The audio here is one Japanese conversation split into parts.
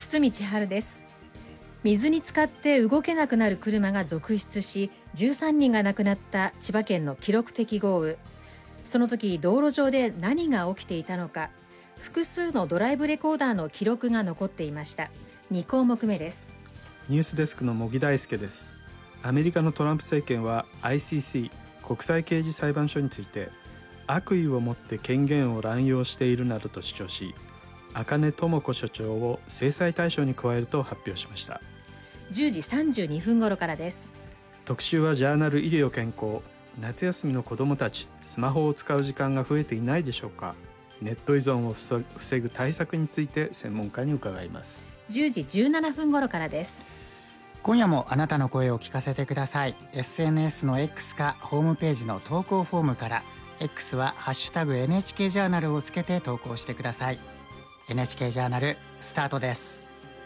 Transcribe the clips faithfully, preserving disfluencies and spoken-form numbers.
堤千春です。水に浸かって動けなくなる車が続出し、じゅうさんにんが亡くなった千葉県の記録的豪雨。その時、道路上で何が起きていたのか、複数のドライブレコーダーの記録が残っていました。に項目目です。 ニュースデスクの茂木大輔です。アメリカのトランプ政権は アイシーシー 国際刑事裁判所について悪意を持って権限を乱用しているなどと主張し、茜智子所長を制裁対象に加えると発表しました。 じゅうじさんじゅうにふん頃からです。 特集はジャーナル医療健康。夏休みの子どもたち、スマホを使う時間が増えていないでしょうか。ネット依存を防ぐ対策について専門家に伺います。 じゅうじじゅうななふん頃からです。 今夜もあなたの声を聞かせてください。 エスエヌエス の X かホームページの投稿フォームから。 X はハッシュタグ エヌエイチケー ジャーナルをつけて投稿してください。 エヌエイチケー ジャーナルスタートです。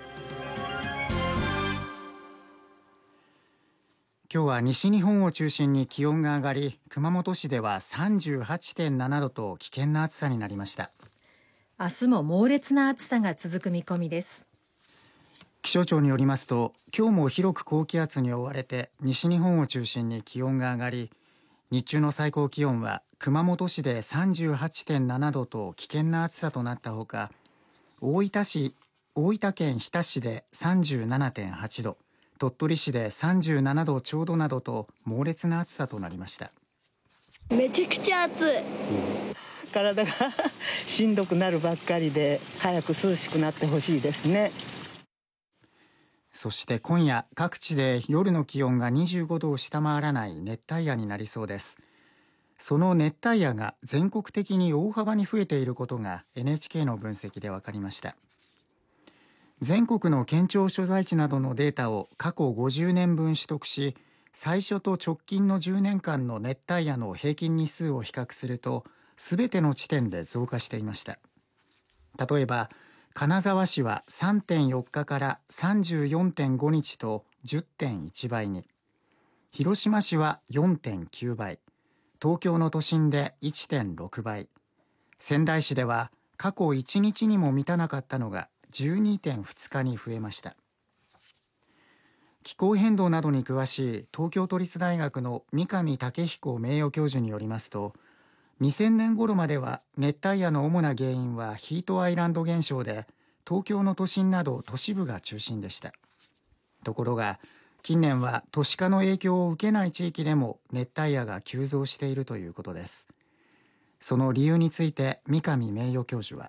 今日は西日本を中心に気温が上がり、熊本市では さんじゅうはちてんななどと危険な暑さになりました。 明日も猛烈な暑さが続く見込みです。 気象庁によりますと、今日も広く高気圧に覆われて西日本を中心に気温が上がり、日中の最高気温は熊本市で さんじゅうはちてんななどと危険な暑さとなったほか、大分市大分県日田市で さんじゅうななてんはちど、鳥取市でさんじゅうななどちょうどなどと猛烈な暑さとなりました。 めちゃくちゃ暑い。 体がしんどくなるばっかりで、早く涼しくなってほしいですね。 そして今夜、各地で夜の気温がにじゅうごどを下回らない熱帯夜になりそうです。その熱帯夜が全国的に大幅に増えていることが エヌエイチケー の分析で分かりました。全国の県庁所在地などのデータを過去ごじゅうねんぶん取得し、最初と直近のじゅうねんかんの熱帯夜の平均日数を比較すると、すべての地点で増加していました。例えば金沢市は さんてんよっかから さんじゅうよんてんごにちと じゅってんいちばいに、広島市は よんてんきゅうばい、東京の都心で いってんろくばい、仙台市では過去いちにちにも満たなかったのが じゅうにてんふつかに増えました。気候変動などに詳しい東京都立大学の三上武彦名誉教授によりますと、にせんねん頃までは熱帯夜の主な原因はヒートアイランド現象で、東京の都心など都市部が中心でした。ところが近年は都市化の影響を受けない地域でも熱帯夜が急増しているということです。その理由について三上名誉教授は、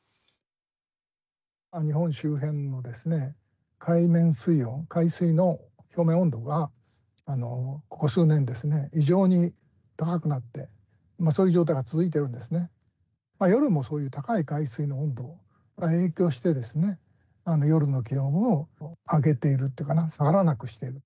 日本周辺のですね、海面水温、海水の表面温度があのここ数年ですね、異常に高くなって、まあ、そういう状態が続いているんですね。まあ、夜もそういう高い海水の温度が影響してですね、あの夜の気温を上げているっていうかな、下がらなくしている。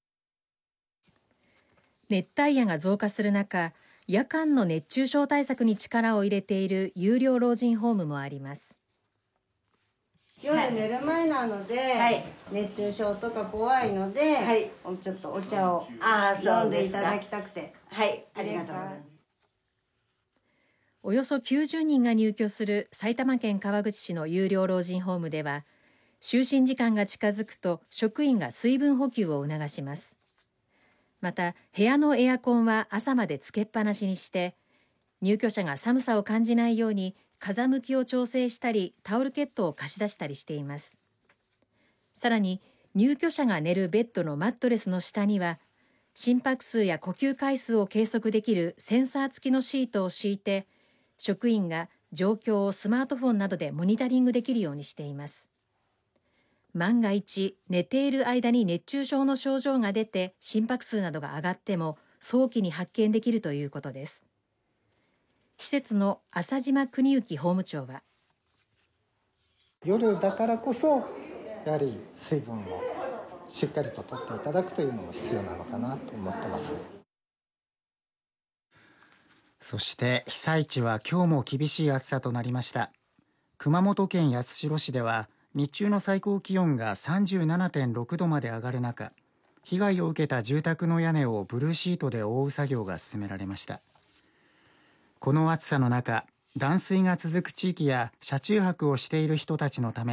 熱帯夜が増加する中、夜間の熱中症対策に力を入れている有料老人ホームもあります。 夜寝る前なので、はい、熱中症とか怖いので、はい、ちょっとお茶を飲んでいただきたくて。 はい、ありがとうございます。 およそきゅうじゅうにんが入居する埼玉県川口市の有料老人ホームでは、就寝時間が近づくと職員が水分補給を促します。また部屋のエアコンは朝までつけっぱなしにして、入居者が寒さを感じないように風向きを調整したり、タオルケットを貸し出したりしています。さらに入居者が寝るベッドのマットレスの下には、心拍数や呼吸回数を計測できるセンサー付きのシートを敷いて、職員が状況をスマートフォンなどでモニタリングできるようにしています。万が一寝ている間に熱中症の症状が出て心拍数などが上がっても早期に発見できるということです。施設の浅島邦之法務長は、 夜だからこそやはり水分をしっかりと取っていただくというのも必要なのかなと思ってます。 そして被災地は今日も厳しい暑さとなりました。熊本県八代市では日中の最高気温が さんじゅうななてんろくどまで上がる中、被害を受けた住宅の屋根をブルーシートで覆う作業が進められました。この暑さの中、断水が続く地域や車中泊をしている人たちのために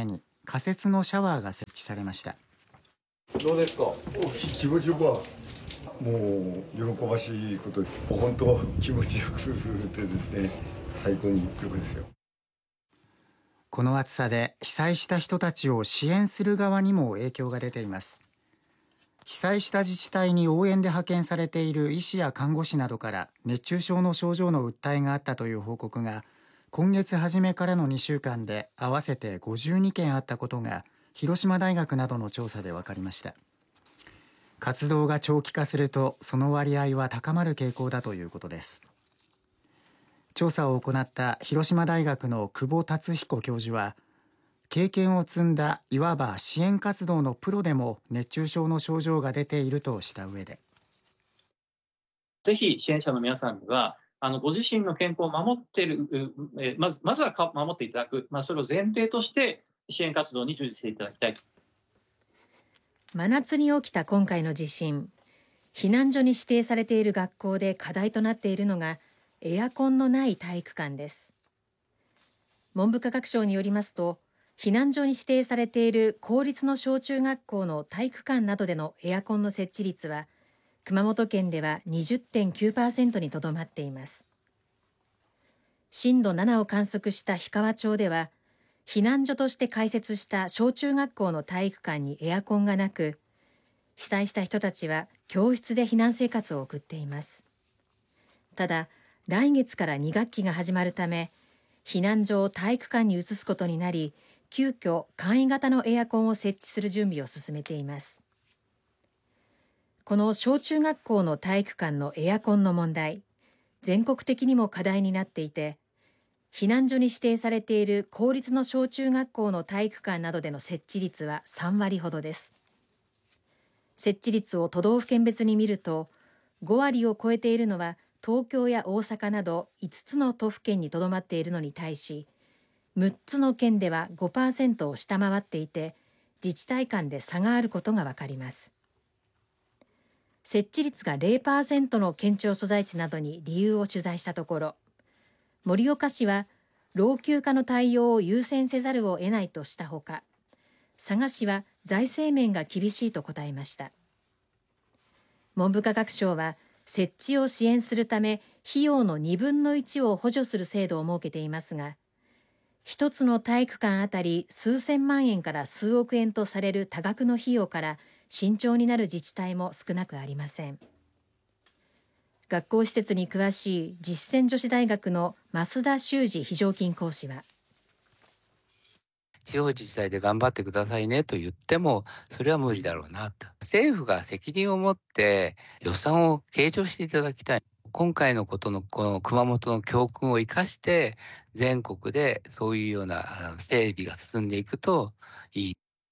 仮設のシャワーが設置されました。 どうですか？気持ちよくはもう喜ばしいこと、本当気持ちよくてですね、最高に良いですよ。 この暑さで被災した人たちを支援する側にも影響が出ています。被災した自治体に応援で派遣されている医師や看護師などから熱中症の症状の訴えがあったという報告が今月初めからのにしゅうかんで合わせてごじゅうにけんあったことが広島大学などの調査で分かりました。活動が長期化するとその割合は高まる傾向だということです。調査を行った広島大学の久保達彦教授は、経験を積んだいわば支援活動のプロでも熱中症の症状が出ているとした上で、 ぜひ支援者の皆さんがあのご自身の健康を守っている、えまずまずは守っていただく、まあ、それを前提として支援活動に従事していただきたいと。 真夏に起きた今回の地震、避難所に指定されている学校で課題となっているのがエアコンのない体育館です。文部科学省によりますと、避難所に指定されている公立の小中学校の体育館などでのエアコンの設置率は熊本県では にじゅってんきゅうパーセント にとどまっています。震度ななを観測した氷川町では避難所として開設した小中学校の体育館にエアコンがなく、被災した人たちは教室で避難生活を送っています。ただ、来月からに学期が始まるため、避難所を体育館に移すことになり、急遽簡易型のエアコンを設置する準備を進めています。この小中学校の体育館のエアコンの問題、全国的にも課題になっていて、避難所に指定されている公立の小中学校の体育館などでの設置率はさんわりほどです。設置率を都道府県別に見ると、ごわりを超えているのは東京や大阪などいつつの都府県にとどまっているのに対し、むっつの県では ごパーセント を下回っていて、自治体間で差があることがわかります。設置率が ゼロパーセント の県庁所在地などに理由を取材したところ、盛岡市は老朽化の対応を優先せざるを得ないとしたほか、佐賀市は財政面が厳しいと答えました。文部科学省は設置を支援するため費用のにぶんのいちを補助する制度を設けていますが、一つの体育館あたり数千万円から数億円とされる多額の費用から慎重になる自治体も少なくありません。学校施設に詳しい実践女子大学の増田修二非常勤講師は、 地方自治体で頑張ってくださいねと言ってもそれは無理だろうなと。政府が責任を持って予算を計上していただきたい。今回のことのこの熊本の教訓を生かして全国でそういうような整備が進んでいくといい。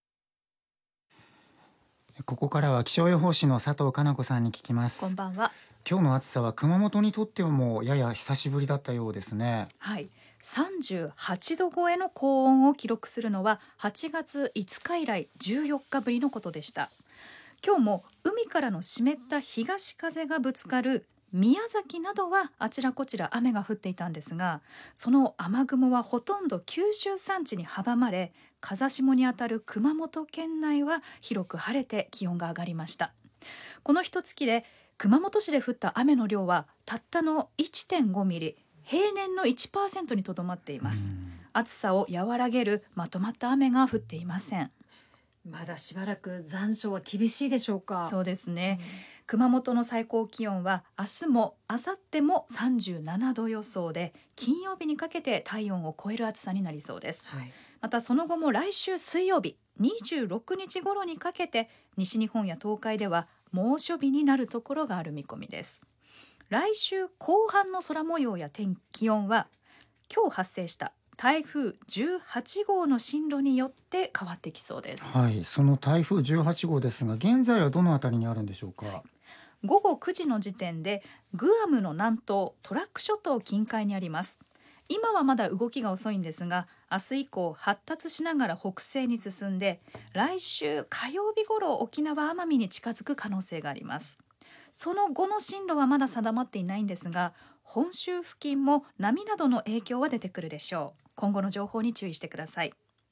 ここからは気象予報士の佐藤かな子さんに聞きます。 こんばんは。 今日の暑さは熊本にとってはもうやや久しぶりだったようですね。 はい、さんじゅうはちど超えの高温を記録するのははちがついつか以来じゅうよっかぶりのことでした。今日も海からの湿った東風がぶつかる宮崎などはあちらこちら雨が降っていたんですが、その雨雲はほとんど九州山地に阻まれ、風下にあたる熊本県内は広く晴れて気温が上がりました。この一月で熊本市で降った雨の量はたったの いってんごミリ、平年の いちパーセント にとどまっています。暑さを和らげるまとまった雨が降っていません。 まだしばらく残暑は厳しいでしょうか。 そうですね、うん、熊本の最高気温は明日も明後日もさんじゅうななど予想で、金曜日にかけて体温を超える暑さになりそうです、はい、またその後も来週水曜日にじゅうろくにち頃にかけて西日本や東海では猛暑日になるところがある見込みです。来週後半の空模様や天気温は今日発生した台風じゅうはちごうの進路によって変わってきそうです。 はい、その台風じゅうはちごうですが、現在はどのあたりにあるんでしょうか。 ごごくじの時点でグアムの南東トラック諸島近海にあります。今はまだ動きが遅いんですが、明日以降発達しながら北西に進んで、来週火曜日頃沖縄奄美に近づく可能性があります。その後の進路はまだ定まっていないんですが、本州付近も波などの影響は出てくるでしょう。今後の情報に注意してください。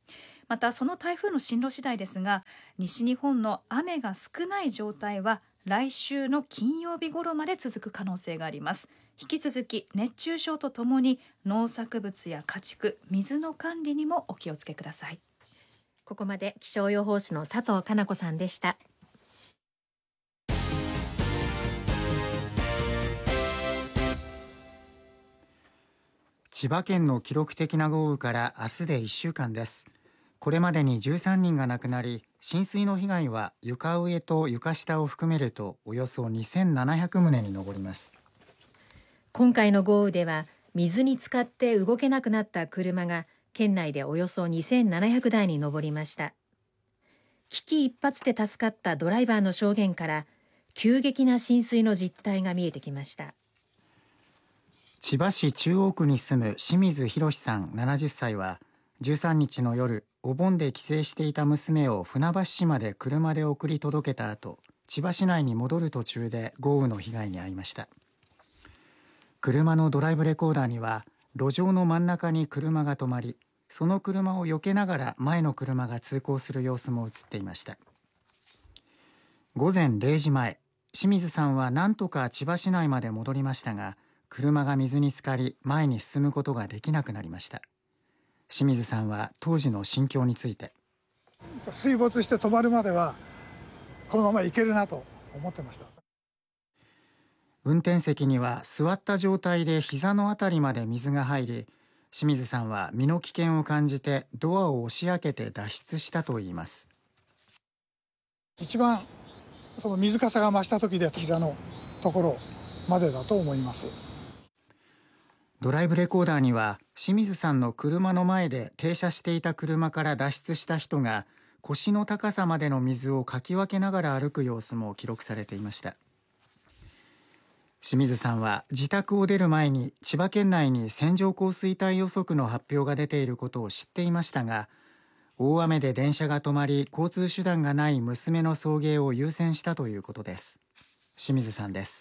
またその台風の進路次第ですが、西日本の雨が少ない状態は来週の金曜日頃まで続く可能性があります。引き続き熱中症とともに農作物や家畜、水の管理にもお気をつけください。 ここまで気象予報士の佐藤かな子さんでした。 千葉県の記録的な豪雨から明日でいっしゅうかんです。これまでにじゅうさんにんが亡くなり、浸水の被害は床上と床下を含めるとおよそにせんななひゃくとうに上ります。 今回の豪雨では水に浸かって動けなくなった車が県内でおよそにせんななひゃくだいに上りました。危機一髪で助かったドライバーの証言から急激な浸水の実態が見えてきました。 千葉市中央区に住む清水博さんななじゅっさいはじゅうさんにちの夜、お盆で帰省していた娘を船橋市まで車で送り届けた後、千葉市内に戻る途中で豪雨の被害に遭いました。車のドライブレコーダーには路上の真ん中に車が止まり、その車を避けながら前の車が通行する様子も映っていました。午前れいじまえ、清水さんは何とか千葉市内まで戻りましたが、車が水に浸かり前に進むことができなくなりました。清水さんは当時の心境について、 水没して止まるまではこのまま行けるなと思ってました。 運転席には座った状態で膝のあたりまで水が入り、清水さんは身の危険を感じてドアを押し開けて脱出したといいます。 一番その水かさが増した時で膝のところまでだと思います。 ドライブレコーダーには清水さんの車の前で停車していた車から脱出した人が腰の高さまでの水をかき分けながら歩く様子も記録されていました。清水さんは自宅を出る前に千葉県内に線状降水帯予測の発表が出ていることを知っていましたが、大雨で電車が止まり交通手段がない娘の送迎を優先したということです。清水さんです。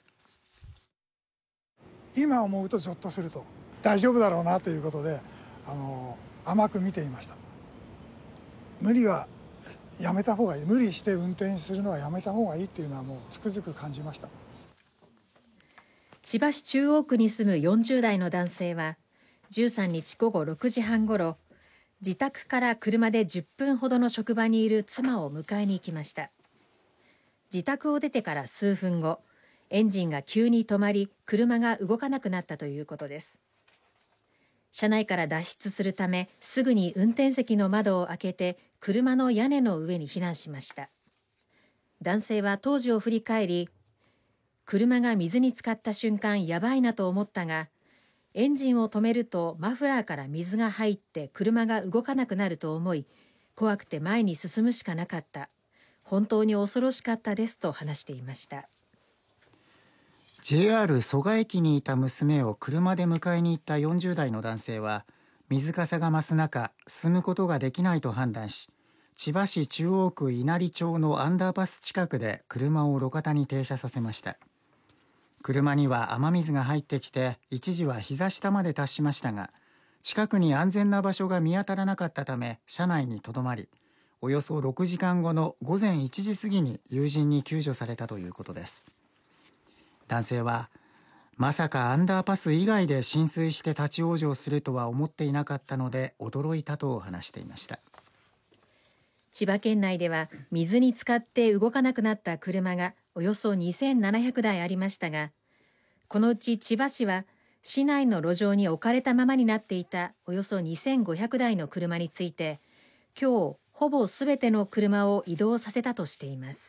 今思うとゾッとすると、大丈夫だろうなということであの甘く見ていました。無理はやめた方がいい、無理して運転するのはやめた方がいいっていうのはもうつくづく感じました。 千葉市中央区に住むよんじゅうだいの男性はじゅうさんにちごごろくじはんごろ、自宅から車でじゅっぷんほどの職場にいる妻を迎えに行きました。自宅を出てから数分後、エンジンが急に止まり車が動かなくなったということです。車内から脱出するためすぐに運転席の窓を開けて車の屋根の上に避難しました。男性は当時を振り返り、車が水に浸かった瞬間やばいなと思ったが、エンジンを止めるとマフラーから水が入って車が動かなくなると思い、怖くて前に進むしかなかった。本当に恐ろしかったですと話していました。 ジェイアール 蘇我駅にいた娘を車で迎えに行ったよんじゅうだいの男性は、水かさが増す中進むことができないと判断し、千葉市中央区稲荷町のアンダーパス近くで車を路肩に停車させました。車には雨水が入ってきて一時は膝下まで達しましたが、近くに安全な場所が見当たらなかったため車内にとどまり、およそろくじかんごの午前いちじ過ぎに友人に救助されたということです。男性は、まさかアンダーパス以外で浸水して立ち往生するとは思っていなかったので驚いたと話していました。 千葉県内では水に浸かって動かなくなった車がおよそにせんななひゃくだいありましたが、このうち千葉市は市内の路上に置かれたままになっていたおよそにせんごひゃくだいの車について、今日ほぼすべての車を移動させたとしています。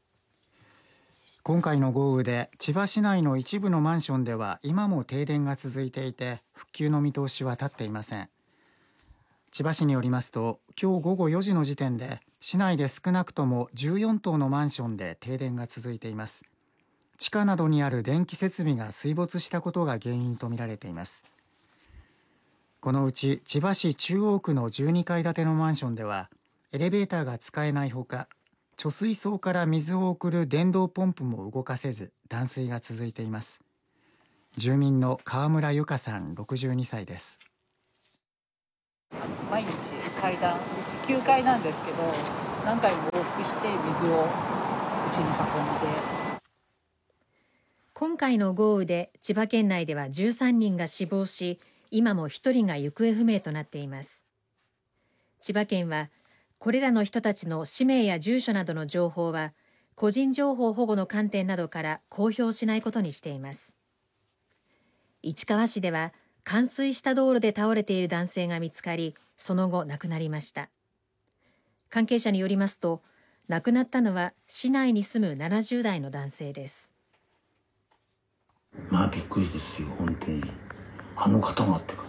今回の豪雨で千葉市内の一部のマンションでは今も停電が続いていて、復旧の見通しは立っていません。千葉市によりますと、今日ごごよじの時点で市内で少なくともじゅうよんとうのマンションで停電が続いています。地下などにある電気設備が水没したことが原因とみられています。このうち千葉市中央区のじゅうにかいだてのマンションではエレベーターが使えないほか、貯水槽から水を送る電動ポンプも動かせず断水が続いています。住民の川村由香さんろくじゅうにさいです。 毎日階段、うちきゅうかいなんですけど、何回も往復して水をうちに運んで。 今回の豪雨で千葉県内ではじゅうさんにんが死亡し、今もひとりが行方不明となっています。千葉県はこれらの人たちの氏名や住所などの情報は個人情報保護の観点などから公表しないことにしています。市川市では冠水した道路で倒れている男性が見つかり、その後亡くなりました。関係者によりますと、亡くなったのは市内に住むななじゅう代の男性です。 まあびっくりですよ、本当に。あの方がってか。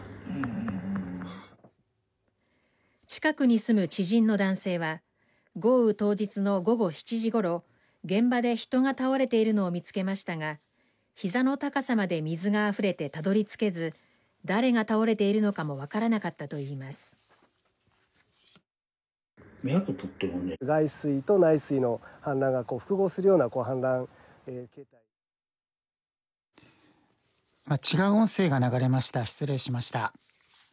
近くに住む知人の男性は、豪雨当日の午後しちじごろ、現場で人が倒れているのを見つけましたが、膝の高さまで水があふれてたどり着けず、誰が倒れているのかもわからなかったといいます。 外水と内水の氾濫がこう複合するようなこう氾濫、えー、形態。 まあ、違う音声が流れました。失礼しました。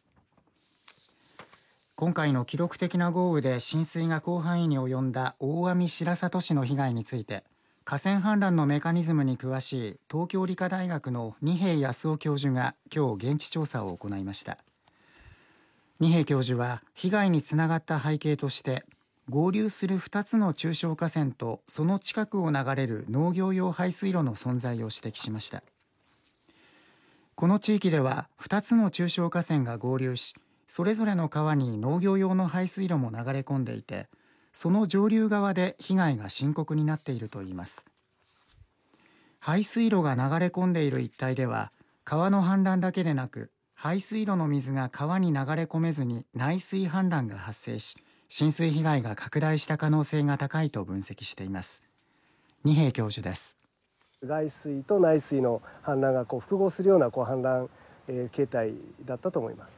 今回の記録的な豪雨で浸水が広範囲に及んだ大網白里市の被害について、河川氾濫のメカニズムに詳しい東京理科大学の二瓶康夫教授が今日現地調査を行いました。二瓶教授は被害につながった背景として、合流するふたつの中小河川とその近くを流れる農業用排水路の存在を指摘しました。この地域ではふたつの中小河川が合流し、それぞれの川に農業用の排水路も流れ込んでいて、その上流側で被害が深刻になっているといいます。排水路が流れ込んでいる一帯では、川の氾濫だけでなく、排水路の水が川に流れ込めずに内水氾濫が発生し、浸水被害が拡大した可能性が高いと分析しています。二瓶教授です。 外水と内水の氾濫がこう複合するようなこう氾濫、えー、形態だったと思います。